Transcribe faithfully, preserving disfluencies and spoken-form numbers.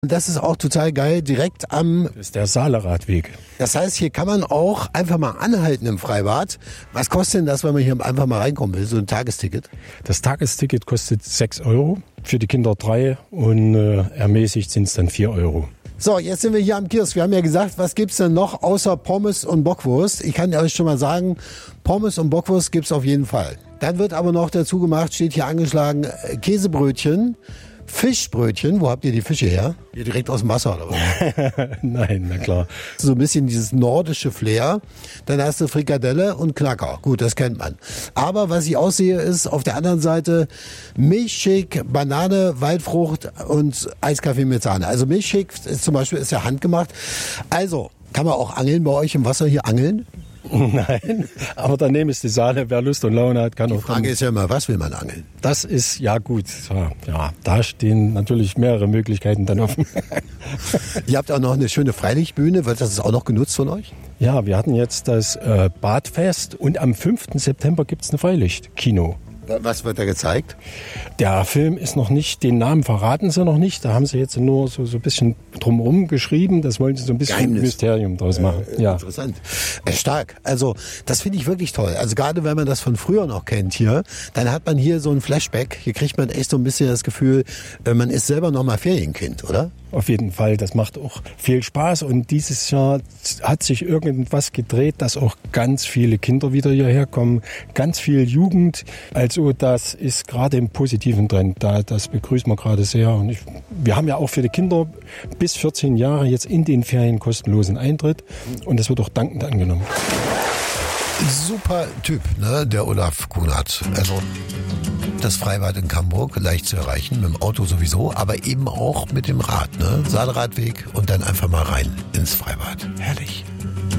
Und das ist auch total geil, direkt am... Das ist der Saale-Radweg. Das heißt, hier kann man auch einfach mal anhalten im Freibad. Was kostet denn das, wenn man hier einfach mal reinkommen will, so ein Tagesticket? Das Tagesticket kostet sechs Euro, für die Kinder drei und äh, ermäßigt sind es dann vier Euro. So, jetzt sind wir hier am Kiosk. Wir haben ja gesagt, was gibt's denn noch außer Pommes und Bockwurst? Ich kann euch schon mal sagen, Pommes und Bockwurst gibt's auf jeden Fall. Dann wird aber noch dazu gemacht, steht hier angeschlagen, Käsebrötchen, Fischbrötchen. Wo habt ihr die Fische her? Hier direkt aus dem Wasser oder was? Nein, na klar. So ein bisschen dieses nordische Flair. Dann hast du Frikadelle und Knacker. Gut, das kennt man. Aber was ich aussehe, ist auf der anderen Seite Milchshake, Banane, Waldfrucht und Eiskaffee mit Sahne. Also Milchshake ist zum Beispiel ist ja handgemacht. Also, kann man auch angeln bei euch im Wasser hier angeln? Nein, aber daneben ist die Saale. Wer Lust und Laune hat, kann die auch... Die Frage ist ja immer, was will man angeln? Das ist, ja gut, ja, ja, da stehen natürlich mehrere Möglichkeiten dann offen. Ihr habt auch noch eine schöne Freilichtbühne. Wird das auch noch genutzt von euch? Ja, wir hatten jetzt das äh, Badfest und am fünften September gibt es ein Freilichtkino. Was wird da gezeigt? Der Film ist noch nicht, den Namen verraten sie noch nicht. Da haben sie jetzt nur so, so ein bisschen drumherum geschrieben. Das wollen sie so ein bisschen Geheimnis. Mysterium draus machen. Äh, ja. Interessant. Äh, stark. Also das finde ich wirklich toll. Also gerade wenn man das von früher noch kennt hier, dann hat man hier so ein Flashback. Hier kriegt man echt so ein bisschen das Gefühl, man ist selber noch mal Ferienkind, oder? Auf jeden Fall, das macht auch viel Spaß und dieses Jahr hat sich irgendwas gedreht, dass auch ganz viele Kinder wieder hierher kommen, ganz viel Jugend. Also das ist gerade im positiven Trend, da, das begrüßen wir gerade sehr. Und ich, wir haben ja auch für die Kinder bis vierzehn Jahre jetzt in den Ferien kostenlosen Eintritt und das wird auch dankend angenommen. Super Typ, ne, der Olaf Kunert. Also das Freibad in Camburg leicht zu erreichen, mit dem Auto sowieso, aber eben auch mit dem Rad, ne? Saale-Radweg und dann einfach mal rein ins Freibad. Herrlich.